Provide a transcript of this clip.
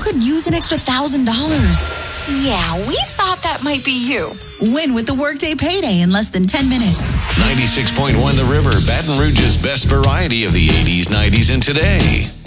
could use an extra $1,000. Yeah, we thought that might be you. Win with the Workday Payday in less than 10 minutes. 96.1 The River, Baton Rouge's best variety of the 80s, 90s, and today.